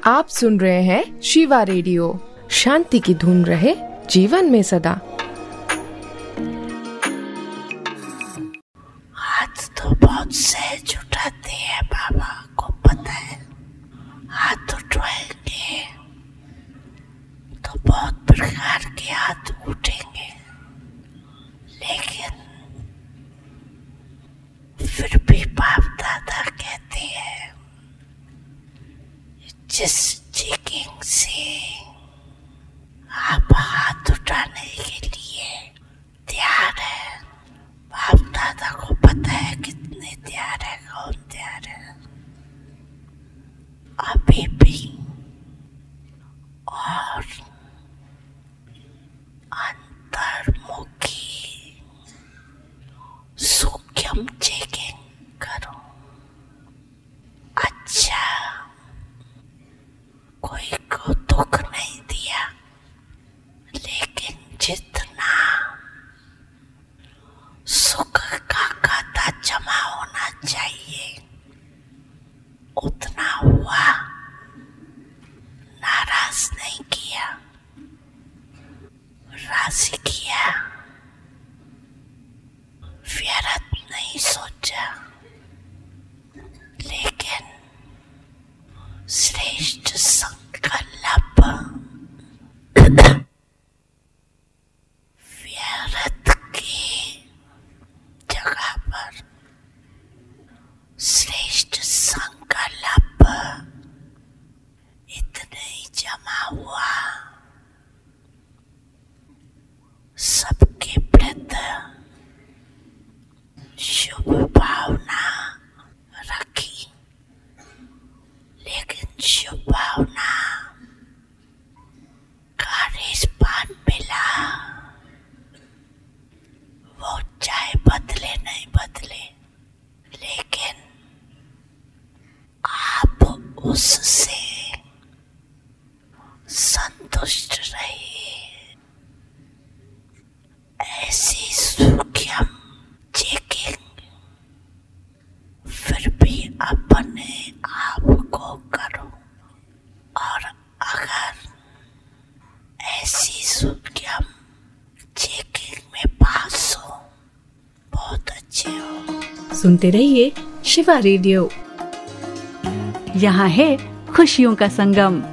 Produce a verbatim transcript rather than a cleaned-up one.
आप सुन रहे हैं शिवा रेडियो। शांति की धुन रहे जीवन में सदा। हाथ तो बहुत सहज उठाते हैं, बाबा को पता है। हाथ उठाएंगे तो बहुत प्रकार के हाथ उठेंगे, लेकिन फिर भी बाप दादा कहते हैं जिस चेकिंग से आप हाथ उठाने के लिए तैयार है, बाप दादा को पता है कितने तैयार है, कौन तैयार है। अभी भी और अंतर्मुखी सूक्ष्म चेकिंग करो। अच्छा, कोई को दुख नहीं दिया, लेकिन जितना सुख का खाता जमा होना चाहिए उतना हुआ। नाराज नहीं किया, राजी किया, व्यर्थ नहीं सोचा, लेकिन श्रेष्ठ संकल्प व्यर्थ की जगह पर श्रेष्ठ संकल्प इतने ही जमा हुआ। सबके प्रति शुभ भावना रखी, लेकिन शुभ भावना का रिस्पान मिला। वो चाहे बदले नहीं बदले, लेकिन आप उससे संतुष्ट रहिए। ऐसी सूक्ष्म चेकिंग फिर भी अपने आप को करो, और अगर ऐसी सूक्ष्म चेकिंग में पास हो, बहुत अच्छे हो। सुनते रहिए शिवा रेडियो। यहाँ है खुशियों का संगम।